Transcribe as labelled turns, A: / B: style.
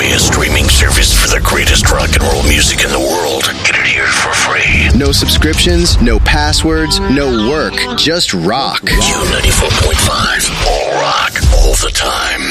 A: Philadelphia streaming service for the greatest rock and roll music in the world. Get it here for free.
B: No subscriptions, no passwords, no work, just rock.
A: Q94.5. All rock, all the time.